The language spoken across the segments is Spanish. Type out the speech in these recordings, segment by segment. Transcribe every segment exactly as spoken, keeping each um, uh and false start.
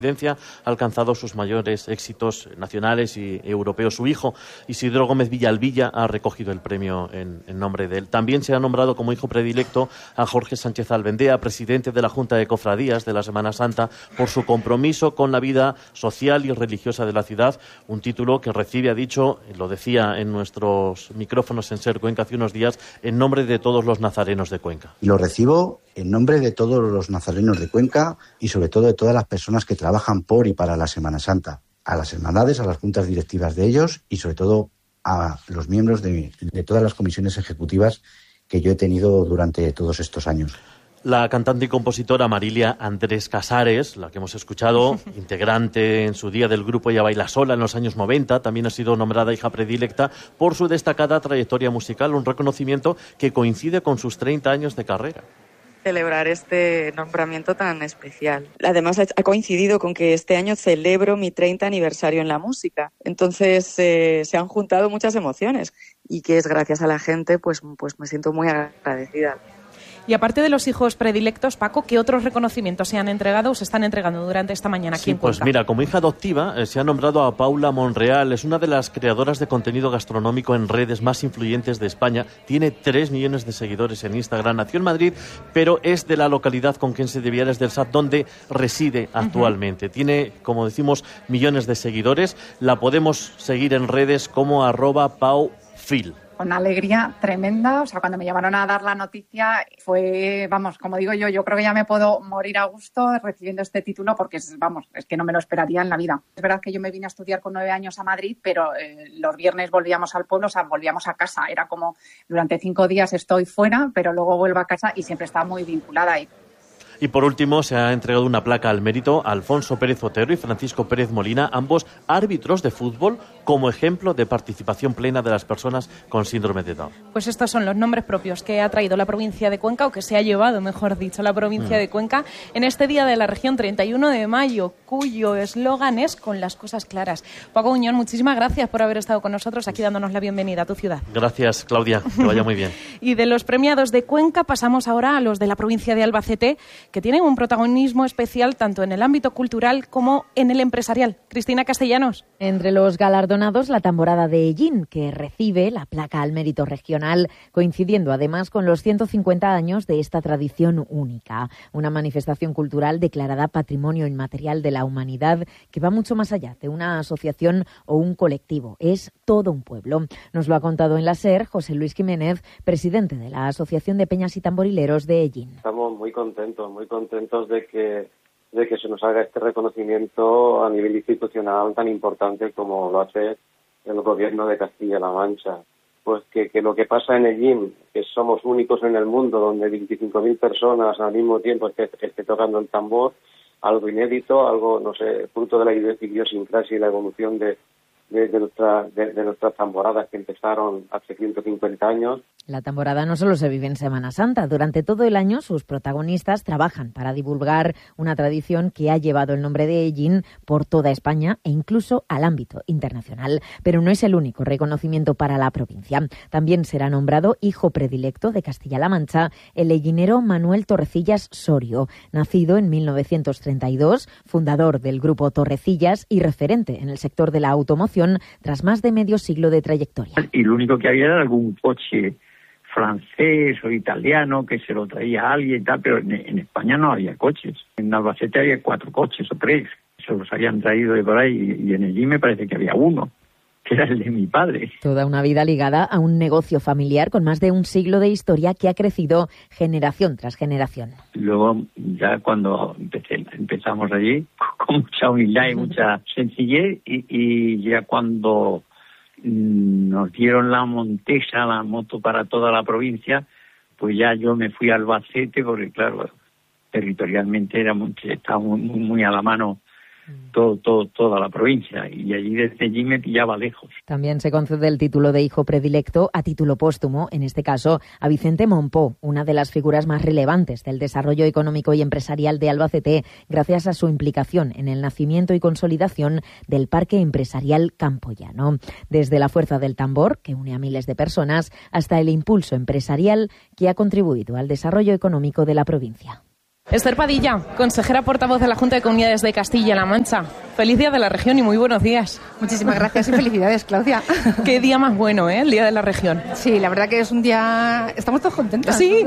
Ha alcanzado sus mayores éxitos nacionales y europeos. Su hijo, Isidro Gómez Villalvilla, ha recogido el premio en, en nombre de él. También se ha nombrado como hijo predilecto a Jorge Sánchez Albendea, presidente de la Junta de Cofradías de la Semana Santa, por su compromiso con la vida social y religiosa de la ciudad, un título que recibe, ha dicho, lo decía en nuestros micrófonos en SER Cuenca hace unos días, en nombre de todos los nazarenos de Cuenca. Y lo recibo en nombre de todos los nazarenos de Cuenca y sobre todo de todas las personas que trabajan por y para la Semana Santa, a las hermandades, a las juntas directivas de ellos y sobre todo a los miembros de, de todas las comisiones ejecutivas que yo he tenido durante todos estos años. La cantante y compositora Marilia Andrés Casares, la que hemos escuchado, integrante en su día del grupo Ella Baila Sola en los años noventa, también ha sido nombrada hija predilecta por su destacada trayectoria musical, un reconocimiento que coincide con sus treinta años de carrera. Celebrar este nombramiento tan especial. Además, ha coincidido con que este año celebro mi treinta aniversario en la música. Entonces, eh, se han juntado muchas emociones y que es gracias a la gente, pues, pues me siento muy agradecida. Y aparte de los hijos predilectos, Paco, ¿qué otros reconocimientos se han entregado o se están entregando durante esta mañana aquí sí, en Cuenca? Pues mira, como hija adoptiva eh, se ha nombrado a Paula Monreal. Es una de las creadoras de contenido gastronómico en redes más influyentes de España. Tiene tres millones de seguidores en Instagram. Nació en Madrid, pero es de la localidad conquense de Villares del Sar, donde reside actualmente. Uh-huh. Tiene, como decimos, millones de seguidores. La podemos seguir en redes como arroba paufil. Una alegría tremenda, o sea, cuando me llamaron a dar la noticia fue, vamos, como digo yo, yo creo que ya me puedo morir a gusto recibiendo este título porque, es, vamos, es que no me lo esperaría en la vida. Es verdad que yo me vine a estudiar con nueve años a Madrid, pero eh, los viernes volvíamos al pueblo, o sea, volvíamos a casa. Era como, durante cinco días estoy fuera, pero luego vuelvo a casa y siempre estaba muy vinculada ahí. Y por último, se ha entregado una placa al mérito a Alfonso Pérez Otero y Francisco Pérez Molina, ambos árbitros de fútbol, como ejemplo de participación plena de las personas con síndrome de Down. Pues estos son los nombres propios que ha traído la provincia de Cuenca, o que se ha llevado, mejor dicho, la provincia mm. de Cuenca, en este día de la región treinta y uno de mayo, cuyo eslogan es con las cosas claras. Paco Buñón, muchísimas gracias por haber estado con nosotros aquí dándonos la bienvenida a tu ciudad. Gracias, Claudia, que vaya muy bien. Y de los premiados de Cuenca pasamos ahora a los de la provincia de Albacete, que tienen un protagonismo especial tanto en el ámbito cultural como en el empresarial. Cristina Castellanos. Entre los galardonados, la tamborada de Ellín, que recibe la placa al mérito regional, coincidiendo además con los ciento cincuenta años de esta tradición única. Una manifestación cultural declarada Patrimonio Inmaterial de la Humanidad que va mucho más allá de una asociación o un colectivo. Es todo un pueblo. Nos lo ha contado en la SER José Luis Jiménez, presidente de la Asociación de Peñas y Tamborileros de Ellín. Estamos muy contentos, muy contentos de que de que se nos haga este reconocimiento a nivel institucional tan importante como lo hace el gobierno de Castilla-La Mancha. Pues que, que lo que pasa en Ellín, que somos únicos en el mundo, donde veinticinco mil personas al mismo tiempo esté, esté tocando el tambor, algo inédito, algo, no sé, fruto de la idiosincrasia y la evolución de De, de, nuestra, de, de nuestras tamboradas que empezaron hace ciento cincuenta años. La tamborada no solo se vive en Semana Santa. Durante todo el año sus protagonistas trabajan para divulgar una tradición que ha llevado el nombre de Ellín por toda España e incluso al ámbito internacional. Pero no es el único reconocimiento para la provincia. También será nombrado hijo predilecto de Castilla-La Mancha el ellinero Manuel Torrecillas Sorio, nacido en mil novecientos treinta y dos, fundador del grupo Torrecillas y referente en el sector de la automoción tras más de medio siglo de trayectoria. Y lo único que había era algún coche francés o italiano que se lo traía a alguien y tal, pero en, en España no había coches. En Albacete había cuatro coches o tres, se los habían traído de por ahí, y en Ellín me parece que había uno, que era el de mi padre. Toda una vida ligada a un negocio familiar con más de un siglo de historia que ha crecido generación tras generación. Luego, ya cuando empecé, empezamos allí, con mucha humildad y mucha sencillez, y, y ya cuando mmm, nos dieron la Montesa, la moto para toda la provincia, pues ya yo me fui a Albacete, porque claro, territorialmente era muy, estaba muy, muy, muy a la mano Todo, todo, toda la provincia, y allí desde allí me pillaba lejos. También se concede el título de hijo predilecto a título póstumo, en este caso a Vicente Monpó, una de las figuras más relevantes del desarrollo económico y empresarial de Albacete, gracias a su implicación en el nacimiento y consolidación del Parque Empresarial Campoyano. Desde la fuerza del tambor, que une a miles de personas, hasta el impulso empresarial que ha contribuido al desarrollo económico de la provincia. Esther Padilla, consejera portavoz de la Junta de Comunidades de Castilla-La Mancha. Feliz Día de la Región y muy buenos días. Muchísimas gracias y felicidades, Claudia. Qué día más bueno, ¿eh? El Día de la Región. Sí, la verdad que es un día... Estamos todos contentos. Sí.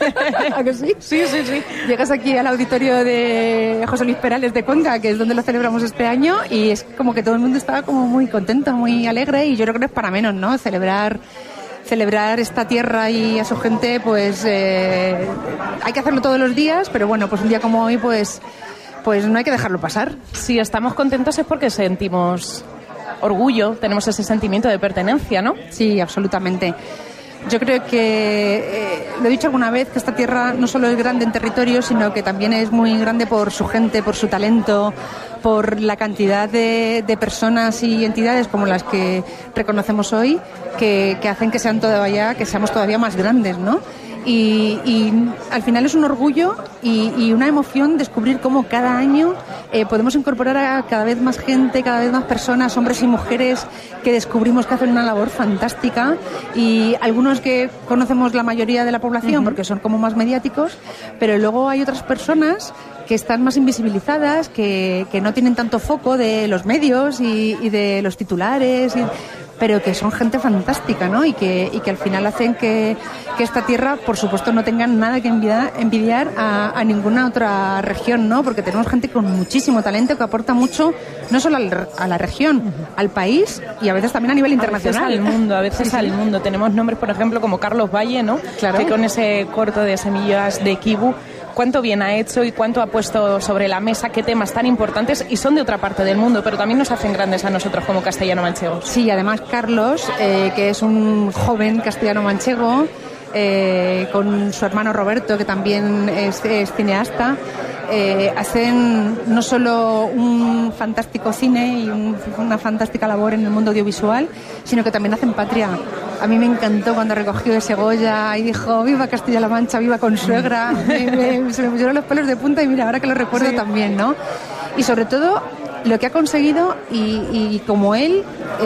¿A que sí? Sí, sí, sí. Llegas aquí al auditorio de José Luis Perales de Cuenca, que es donde lo celebramos este año, y es como que todo el mundo estaba como muy contento, muy alegre, y yo creo que no es para menos, ¿no? Celebrar... celebrar esta tierra y a su gente, pues eh, hay que hacerlo todos los días, pero bueno, pues un día como hoy, pues, pues no hay que dejarlo pasar. Si estamos contentos es porque sentimos orgullo, tenemos ese sentimiento de pertenencia, ¿no? Sí, absolutamente. Yo creo que, eh, lo he dicho alguna vez, que esta tierra no solo es grande en territorio, sino que también es muy grande por su gente, por su talento, por la cantidad de, de personas y entidades como las que reconocemos hoy, que, que hacen que sean todavía, que seamos todavía más grandes, ¿no? Y, y al final es un orgullo y, y una emoción descubrir cómo cada año eh, podemos incorporar a cada vez más gente, cada vez más personas, hombres y mujeres, que descubrimos que hacen una labor fantástica, y algunos que conocemos la mayoría de la población, uh-huh, porque son como más mediáticos, pero luego hay otras personas que están más invisibilizadas, que, que no tienen tanto foco de los medios y, y de los titulares, y, pero que son gente fantástica, ¿no? Y que, y que al final hacen que, que esta tierra, por supuesto, no tenga nada que envidiar, envidiar a, a ninguna otra región, ¿no? Porque tenemos gente con muchísimo talento que aporta mucho, no solo al, a la región, al país y a veces también a nivel internacional. A veces al mundo, a veces sí, al sí. mundo. Tenemos nombres, por ejemplo, como Carlos Valle, ¿no? Claro. Que con ese corto de Semillas de Kibu, cuánto bien ha hecho y cuánto ha puesto sobre la mesa, qué temas tan importantes, y son de otra parte del mundo, pero también nos hacen grandes a nosotros como castellano-manchegos. Sí, además Carlos, eh, que es un joven castellano-manchego, eh, con su hermano Roberto, que también es, es cineasta, eh, hacen no solo un fantástico cine y un, una fantástica labor en el mundo audiovisual, sino que también hacen patria. A mí me encantó cuando recogió ese Goya y dijo: viva Castilla-La Mancha, viva Consuegra. me, me, se me pusieron los pelos de punta, y mira, ahora que lo recuerdo, sí, también, ¿no? Y sobre todo lo que ha conseguido, y, y como él,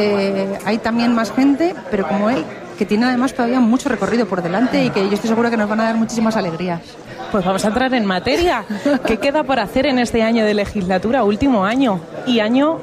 eh, hay también más gente, pero como él, que tiene además todavía mucho recorrido por delante, y que yo estoy segura que nos van a dar muchísimas alegrías. Pues vamos a entrar en materia. ¿Qué queda por hacer en este año de legislatura, último año? Y año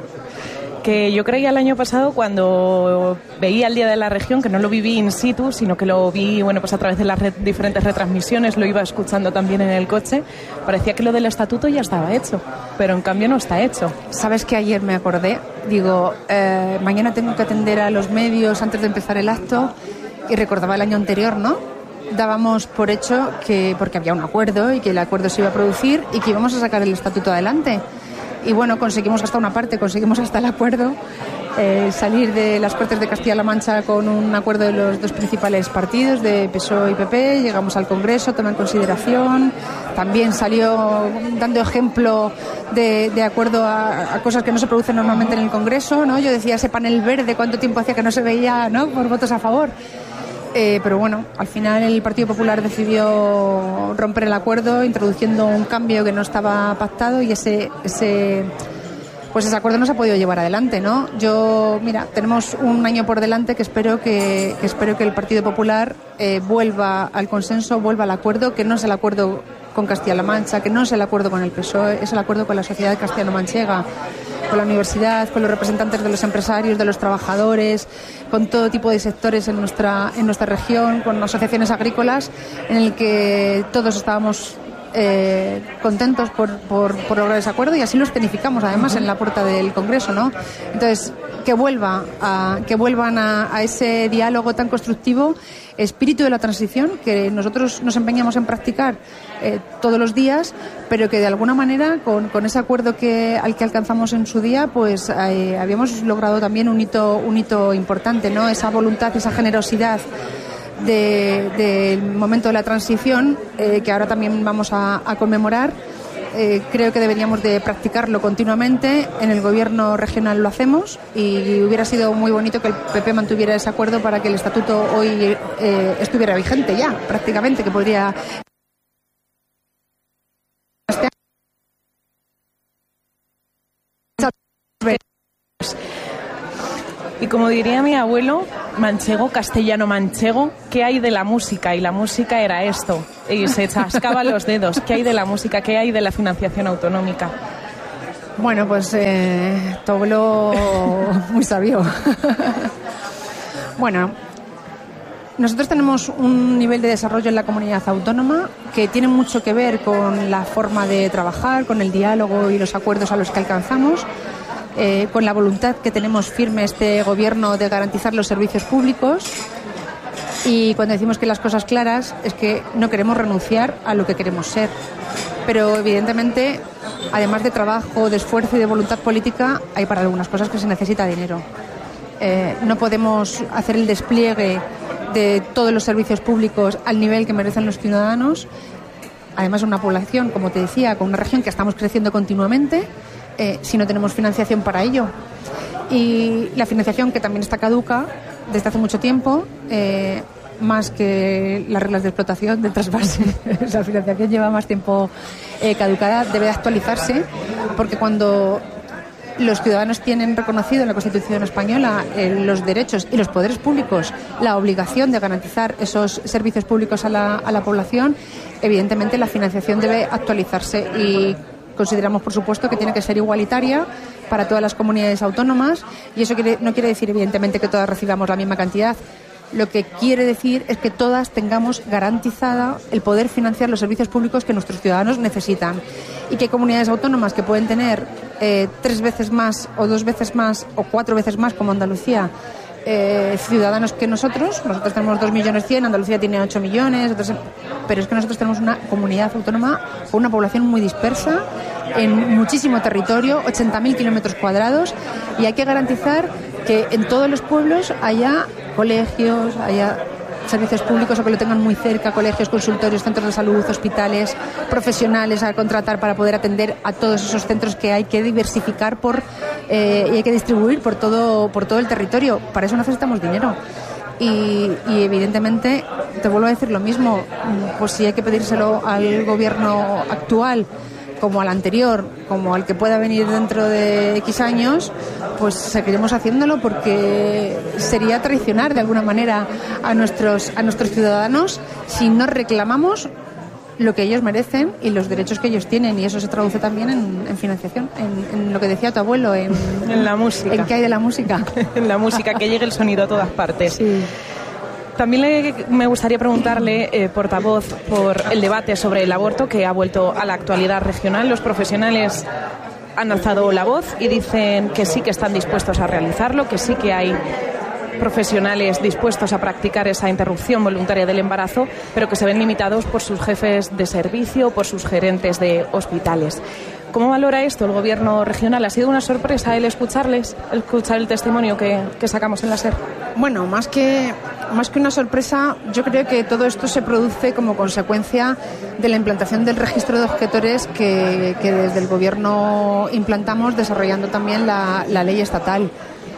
que yo creía el año pasado, cuando veía el Día de la Región, que no lo viví in situ, sino que lo vi, bueno, pues a través de las re- diferentes retransmisiones, lo iba escuchando también en el coche, parecía que lo del estatuto ya estaba hecho, pero en cambio no está hecho. ¿Sabes que ayer me acordé? Digo, eh, mañana tengo que atender a los medios antes de empezar el acto, y recordaba el año anterior, ¿no? Dábamos por hecho que, porque había un acuerdo y que el acuerdo se iba a producir y que íbamos a sacar el estatuto adelante. Y bueno, conseguimos hasta una parte, conseguimos hasta el acuerdo, eh, salir de las Cortes de Castilla-La Mancha con un acuerdo de los dos principales partidos, de P S O E y P P, llegamos al Congreso, toma en consideración, también salió dando ejemplo de, de acuerdo a, a cosas que no se producen normalmente en el Congreso, ¿no? Yo decía, ese panel verde, ¿cuánto tiempo hacía que no se veía, ¿no?, por votos a favor? Eh, pero bueno, al final el Partido Popular decidió romper el acuerdo, introduciendo un cambio que no estaba pactado, y ese, ese, pues ese acuerdo no se ha podido llevar adelante, ¿no? Yo, mira, tenemos un año por delante que espero que, que espero que el Partido Popular eh, vuelva al consenso, vuelva al acuerdo, que no es el acuerdo con Castilla-La Mancha, que no es el acuerdo con el P S O E, es el acuerdo con la sociedad castellano-manchega, con la universidad, con los representantes de los empresarios, de los trabajadores, con todo tipo de sectores en nuestra en nuestra región, con asociaciones agrícolas, en el que todos estábamos eh, contentos por, por, por lograr ese acuerdo, y así lo escenificamos además uh-huh. en la puerta del Congreso, ¿no? Entonces, que vuelva a, que vuelvan a, a ese diálogo tan constructivo, espíritu de la transición, que nosotros nos empeñamos en practicar eh, todos los días, pero que de alguna manera con, con ese acuerdo que al que alcanzamos en su día, pues eh, habíamos logrado también un hito un hito importante, ¿no? Esa voluntad, esa generosidad del de momento de la transición, eh, que ahora también vamos a, a conmemorar. Eh, creo que deberíamos de practicarlo continuamente. En el gobierno regional lo hacemos, y hubiera sido muy bonito que el P P mantuviera ese acuerdo para que el estatuto hoy eh, estuviera vigente ya, prácticamente, que podría... Y como diría mi abuelo, manchego, castellano-manchego, ¿qué hay de la música? Y la música era esto. Y se chascaba los dedos. ¿Qué hay de la música? ¿Qué hay de la financiación autonómica? Bueno, pues eh, Toblo muy sabio. Bueno, nosotros tenemos un nivel de desarrollo en la comunidad autónoma que tiene mucho que ver con la forma de trabajar, con el diálogo y los acuerdos a los que alcanzamos, eh, con la voluntad que tenemos firme este gobierno de garantizar los servicios públicos. Y cuando decimos que las cosas claras es que no queremos renunciar a lo que queremos ser. Pero evidentemente, además de trabajo, de esfuerzo y de voluntad política, hay para algunas cosas que se necesita dinero. Eh, no podemos hacer el despliegue de todos los servicios públicos al nivel que merecen los ciudadanos. Además, una población, como te decía, con una región que estamos creciendo continuamente, eh, si no tenemos financiación para ello. Y la financiación, que también está caduca desde hace mucho tiempo, eh, más que las reglas de explotación del trasvase. Esa financiación lleva más tiempo eh, caducada, debe actualizarse, porque cuando los ciudadanos tienen reconocido en la Constitución española eh, los derechos y los poderes públicos la obligación de garantizar esos servicios públicos a la, a la población, evidentemente la financiación debe actualizarse y consideramos, por supuesto, que tiene que ser igualitaria para todas las comunidades autónomas y eso quiere, no quiere decir, evidentemente, que todas recibamos la misma cantidad. Lo que quiere decir es que todas tengamos garantizada el poder financiar los servicios públicos que nuestros ciudadanos necesitan y que hay comunidades autónomas que pueden tener eh, tres veces más o dos veces más o cuatro veces más, como Andalucía, eh, ciudadanos que nosotros. Nosotros tenemos dos millones cien, Andalucía tiene ocho millones, otros, pero es que nosotros tenemos una comunidad autónoma con una población muy dispersa en muchísimo territorio, ochenta mil kilómetros cuadrados, y hay que garantizar que en todos los pueblos haya colegios, haya servicios públicos o que lo tengan muy cerca, colegios, consultorios, centros de salud, hospitales, profesionales a contratar para poder atender a todos esos centros que hay que diversificar por eh, y hay que distribuir por todo por todo el territorio. Para eso necesitamos dinero. Y, y evidentemente, te vuelvo a decir lo mismo, pues si hay que pedírselo al gobierno actual, como al anterior, como al que pueda venir dentro de X años, pues seguiremos haciéndolo porque sería traicionar de alguna manera a nuestros a nuestros ciudadanos si no reclamamos lo que ellos merecen y los derechos que ellos tienen, y eso se traduce también en, en financiación, en, en lo que decía tu abuelo, en, en la música. ¿En qué hay de la música? En la música, que llegue el sonido a todas partes. Sí. También le, me gustaría preguntarle, eh, portavoz, por el debate sobre el aborto que ha vuelto a la actualidad regional. Los profesionales han alzado la voz y dicen que sí que están dispuestos a realizarlo, que sí que hay profesionales dispuestos a practicar esa interrupción voluntaria del embarazo, pero que se ven limitados por sus jefes de servicio, por sus gerentes de hospitales. ¿Cómo valora esto el gobierno regional? ¿Ha sido una sorpresa el escucharles, el escuchar el testimonio que, que sacamos en la SER? Bueno, más que, más que una sorpresa, yo creo que todo esto se produce como consecuencia de la implantación del registro de objetores que, que desde el gobierno implantamos, desarrollando también la, la ley estatal.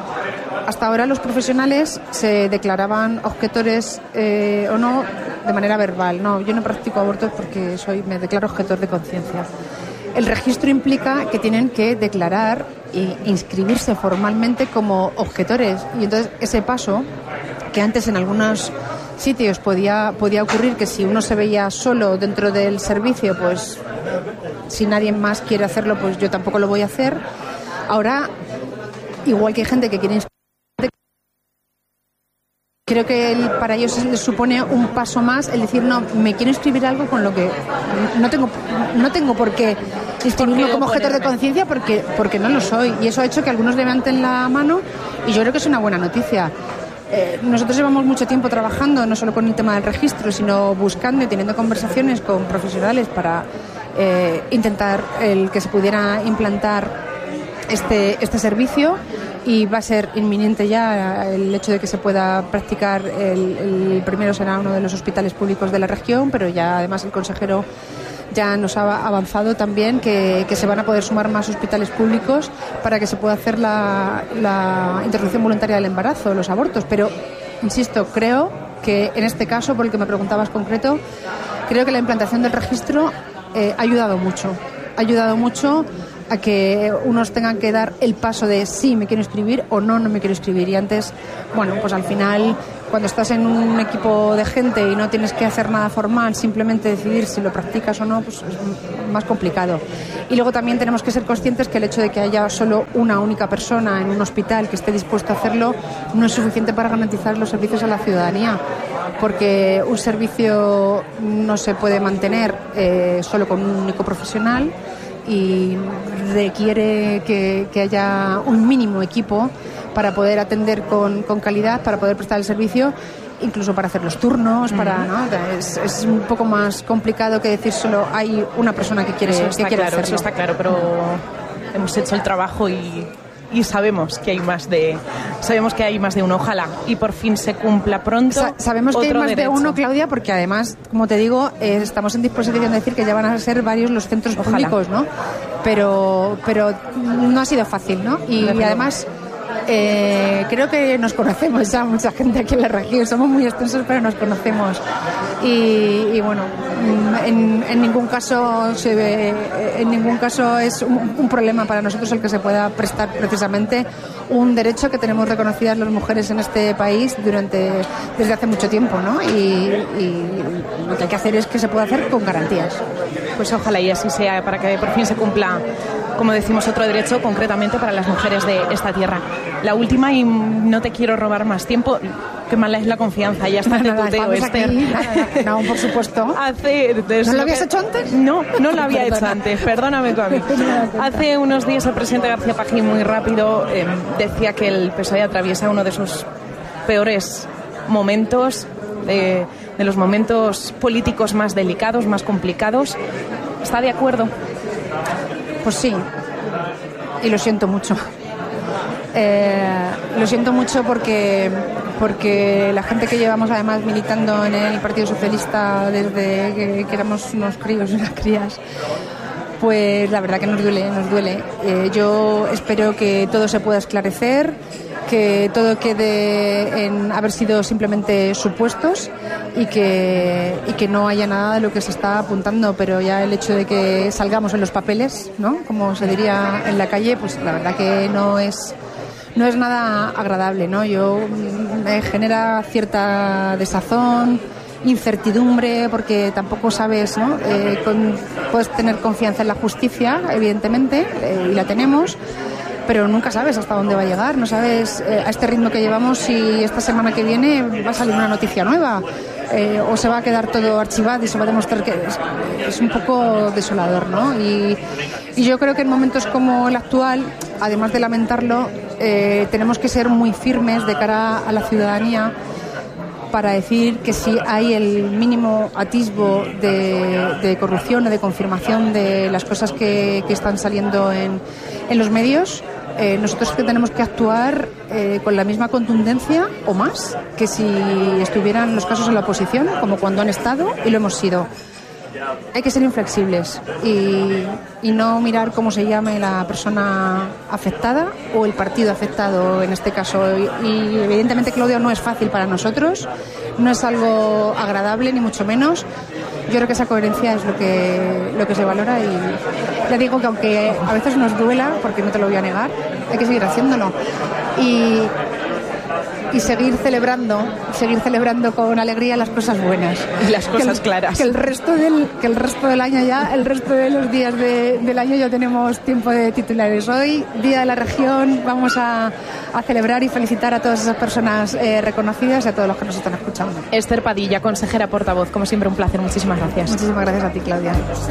Hasta ahora los profesionales se declaraban objetores eh, o no de manera verbal. No, yo no practico abortos porque soy, me declaro objetor de conciencia. El registro implica que tienen que declarar e inscribirse formalmente como objetores. Y entonces ese paso, que antes en algunos sitios podía, podía ocurrir que si uno se veía solo dentro del servicio, pues si nadie más quiere hacerlo, pues yo tampoco lo voy a hacer. Ahora, igual que hay gente que quiere inscribirse, creo que el, para ellos les supone un paso más el decir, no, me quiero inscribir algo con lo que no tengo no tengo por qué inscribirme como objetor de conciencia porque, porque no lo soy. Y eso ha hecho que algunos levanten la mano y yo creo que es una buena noticia. Eh, nosotros llevamos mucho tiempo trabajando, no solo con el tema del registro, sino buscando y teniendo conversaciones con profesionales para eh, intentar el que se pudiera implantar este, este servicio. Y va a ser inminente ya el hecho de que se pueda practicar. El, el primero será uno de los hospitales públicos de la región, pero ya además el consejero ya nos ha avanzado también que, que se van a poder sumar más hospitales públicos para que se pueda hacer la, la interrupción voluntaria del embarazo, los abortos. Pero, insisto, creo que en este caso, por el que me preguntabas concreto, creo que la implantación del registro eh, ha ayudado mucho. Ha ayudado mucho a que unos tengan que dar el paso de sí, me quiero inscribir o no, no me quiero inscribir. Y antes, bueno, pues al final, cuando estás en un equipo de gente y no tienes que hacer nada formal, simplemente decidir si lo practicas o no, pues es más complicado. Y luego también tenemos que ser conscientes que el hecho de que haya solo una única persona en un hospital que esté dispuesto a hacerlo no es suficiente para garantizar los servicios a la ciudadanía, porque un servicio no se puede mantener eh, solo con un único profesional y requiere que, que haya un mínimo equipo para poder atender con, con calidad, para poder prestar el servicio, incluso para hacer los turnos, para, ¿no? es, es un poco más complicado que decir solo hay una persona que quiere, eso que está quiere claro, hacerlo. Eso está claro, pero hemos hecho el trabajo y, y sabemos que hay más de sabemos que hay más de uno, ojalá, y por fin se cumpla pronto. Sa- sabemos que hay otro más derecho. de uno, Claudia, porque además, como te digo, eh, estamos en disposición de decir que ya van a ser varios los centros Ojalá. públicos, ¿no? Pero, pero no ha sido fácil, ¿no? Y, y además eh, creo que nos conocemos ya mucha gente aquí en la región, somos muy extensos pero nos conocemos y, y bueno, en, en ningún caso se ve, en ningún caso es un, un problema para nosotros el que se pueda prestar precisamente un derecho que tenemos reconocidas las mujeres en este país durante desde hace mucho tiempo, ¿no? Y, y lo que hay que hacer es que se pueda hacer con garantías. Pues ojalá y así sea, para que por fin se cumpla, como decimos, otro derecho concretamente para las mujeres de esta tierra. La última, y no te quiero robar más tiempo, qué mala es la confianza, ya está de Nada, tuteo, estamos Esther. aquí, nada, nada, no, por supuesto. Hace, ¿No lo habías hecho antes? No, no lo había Perdona. hecho antes, perdóname tú a mí. Hace unos días el presidente García Pajín, muy rápido, eh, decía que el P S O E atraviesa uno de sus peores momentos, de, de los momentos políticos más delicados, más complicados. ¿Está de acuerdo? Pues sí, y lo siento mucho. Eh, lo siento mucho porque, porque la gente que llevamos además militando en el Partido Socialista desde que, que éramos unos críos y unas crías, pues la verdad que nos duele, nos duele. Eh, yo espero que todo se pueda esclarecer, que todo quede en haber sido simplemente supuestos y que, y que no haya nada de lo que se está apuntando, pero ya el hecho de que salgamos en los papeles, ¿no?, como se diría en la calle, pues la verdad que no es no es nada agradable, ¿no? Yo me genera cierta desazón, incertidumbre, porque tampoco sabes, ¿no? Eh, con, puedes tener confianza en la justicia, evidentemente, eh, y la tenemos, pero nunca sabes hasta dónde va a llegar, no sabes eh, a este ritmo que llevamos si esta semana que viene va a salir una noticia nueva eh, o se va a quedar todo archivado y se va a demostrar que es, es un poco desolador, ¿no? Y, y yo creo que en momentos como el actual, además de lamentarlo, eh, tenemos que ser muy firmes de cara a la ciudadanía para decir que si hay el mínimo atisbo de, de corrupción o de confirmación de las cosas que, que están saliendo en, en los medios, eh, nosotros que tenemos que actuar eh, con la misma contundencia o más que si estuvieran los casos en la oposición, como cuando han estado y lo hemos sido. Hay que ser inflexibles y, y no mirar cómo se llame la persona afectada o el partido afectado en este caso. Y, y evidentemente, Claudia, no es fácil para nosotros, no es algo agradable ni mucho menos. Yo creo que esa coherencia es lo que, lo que se valora y ya digo que aunque a veces nos duela, porque no te lo voy a negar, hay que seguir haciéndolo. Y... y seguir celebrando, seguir celebrando con alegría las cosas buenas. Y las cosas que el, claras. Que el resto del, que el resto del año ya, el resto de los días de, del año ya tenemos tiempo de titulares. Hoy, Día de la Región, vamos a, a celebrar y felicitar a todas esas personas eh, reconocidas y a todos los que nos están escuchando. Esther Padilla, consejera portavoz, como siempre un placer, muchísimas gracias. Muchísimas gracias a ti, Claudia.